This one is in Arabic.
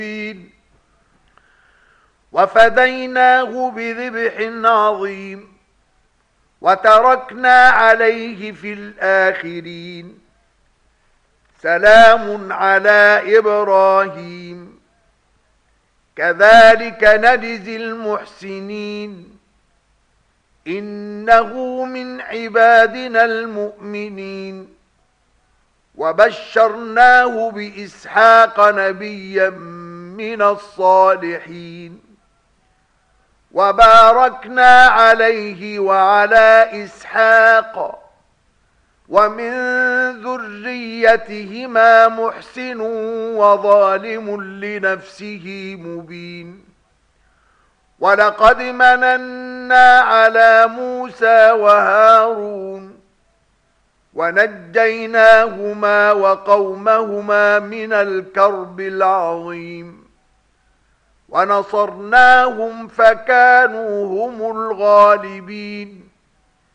وفديناه بذبح عظيم وتركنا عليه في الآخرين سلام على إبراهيم كذلك نجزي المحسنين إنه من عبادنا المؤمنين وبشرناه بإسحاق نبيا من الصالحين وباركنا عليه وعلى إسحاق ومن ذريتهما محسن وظالم لنفسه مبين ولقد مننا على موسى وهارون ونجيناهما وقومهما من الكرب العظيم ونصرناهم فكانوا هم الغالبين